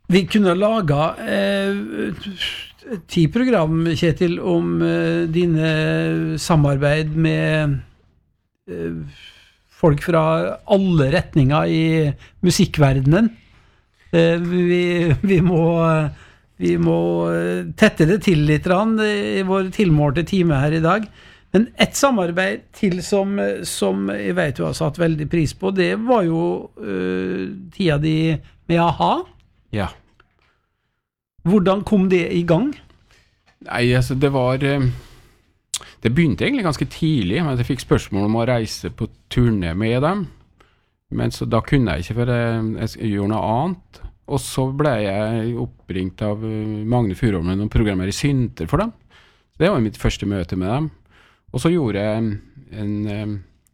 Vi kunne laga 10 program, Kjetil, om dine samarbeid med folk fra alle retninger i musikkverdenen. Vi må tette det til litt i vår tilmålte time her i dag. Men et samarbeid til som jeg vet du har satt veldig pris på, det var jo tida di med A-ha. Ja. Hvordan kom det i gang? Nei, altså det begynte egentlig ganske tidlig, men jeg fikk spørsmål om å reise på turné med dem. Men så da kunne jeg ikke, for jeg gjorde noe annet. Og så ble jeg oppringt av Magne Furuholmen og programmer i Synter for dem. Så det var mitt første møte med dem. Og så gjorde jeg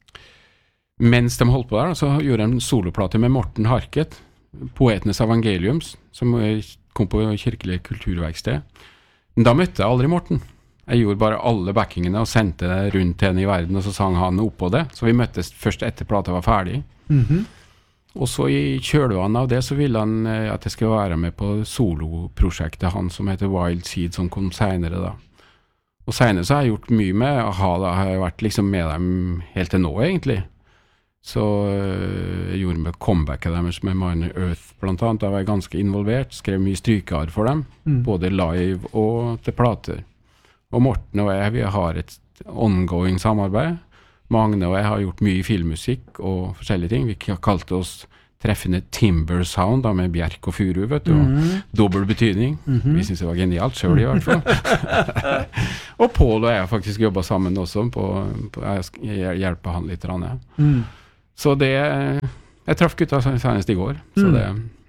mens de holdt på der, så gjorde jeg en soloplate med Morten Harket, Poetenes Evangeliums, som kom på Kirkelig Kulturverksted. Men da møtte jeg aldri Morten. Jeg gjorde bare alle backingene og sendte det rundt til henne i verden, og så sang han oppå det. Så vi møttes først etter plata var ferdig. Og så i kjølvannet av det så ville han at jeg skulle være med på soloprosjektet han som heter Wild Seed, som kom senere da. Og senere så har jeg gjort mye med A-ha, da har jeg vært liksom med dem helt til nå egentlig. Så jeg gjorde med comebacket deres med Minor Earth blant annet, da var jeg ganske involvert, skrev mye strykar for dem, både live og til plater. Og Morten og jeg, vi har et ongoing samarbeid. Magne og jeg har gjort mye filmmusikk og forskjellige ting. Vi kalte oss treffende Timber Sound, da, med bjerk og furu, vet du, og dobbelt betydning. Vi synes det var genialt selv i hvert fall. Og Paul og jeg har faktisk jobbet sammen også, jeg hjelper han litt. Så det, jeg traff gutta senest i går. Så det.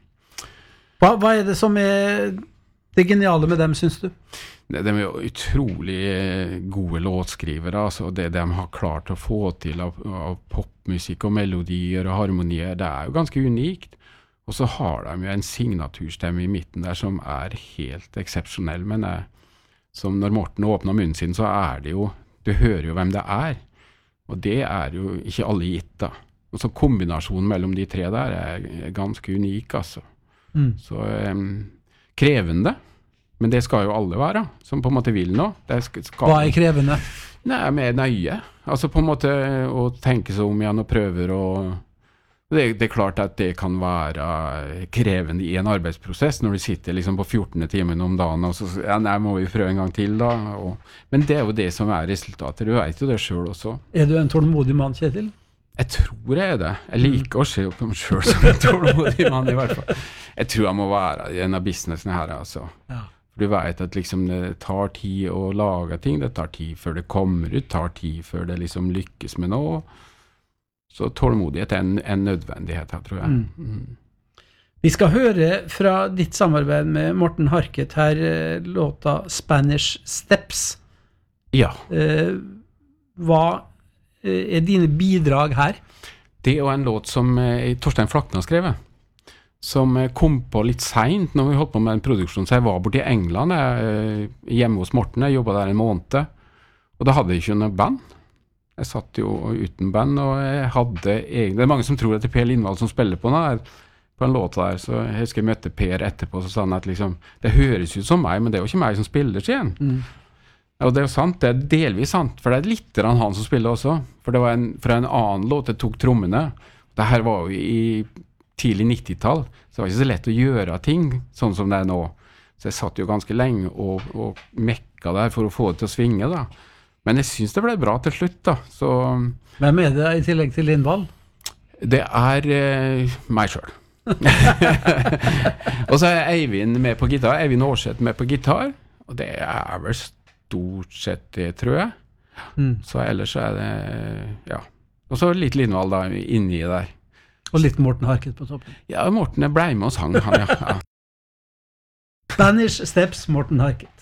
Hva det som det geniale med dem, synes du? De jo utrolig gode låtskrivere, altså det de har klart å få til av popmusikk og melodier og harmonier, det jo ganske unikt. Og så har de jo en signaturstemme i midten der som helt eksepsjonell, men som når Morten åpner munnen sin, så det jo, du hører jo hvem det og det jo ikke alle gitt da. Og så kombinasjonen mellom de tre der ganske unik, altså. Så krevende. Men det skal jo alle være, som på en måte vil nå. Hva krevende? Nei, mer nøye. Altså på en måte å tenke seg om igjen og prøver å... Det klart at det kan være krevende i en arbeidsprosess, når du sitter liksom på 14. timen om dagen, og så nei, må vi prøve en gang til da. Men det jo det som resultatet. Du vet jo det selv også. Du en tålmodig mann, Kjetil? Jeg tror jeg det. Jeg liker å se på meg selv som en tålmodig mann i hvert fall. Jeg tror jeg må være i en av businessene her, altså. Ja. For du vet at liksom det tar tid å lage ting, det tar tid før det kommer ut, tar tid før det liksom lykkes med noe. Så tålmodighet en nødvendighet her, tror jeg. Vi skal høre fra ditt samarbeid med Morten Harket her, låta Spanish Steps. Ja. Hva dine bidrag her? Det en låt som Torstein Flakne har skrevet, som kom på litt sent når vi holdt på med en produksjon. Så jeg var borte i England, hjemme hos Morten, jeg jobbet der en måned, og da hadde jeg ikke noe band. Jeg satt jo uten band, og jeg hadde det mange som tror at det Per Lindvall som spiller på en låt der, så jeg husker jeg møtte Per etterpå, så sa han at liksom, det høres ut som meg, men det jo ikke meg som spiller til igjen. Og det jo sant, det delvis sant, for det litt han som spiller også, for det var fra en annen låt, det tok trommene. Det her var jo i tidlig 90-tall, så det var ikke så lett å gjøre ting sånn som det nå. Så jeg satt jo ganske lenge og mekka der for å få det til å svinge da. Men jeg synes det ble bra til slutt da. Så, hvem det i tillegg til Lindvall? Det meg selv. Og så Eivind med på gitar, Eivind Aarseth med på gitar, og det vel stort sett det, tror jeg. Så ellers så det, ja. Og så litt Lindvall da, inni der. Og litt Morten Harket på toppen. Ja, Morten ble med og sang, han, ja. Spanish Steps, Morten Harket.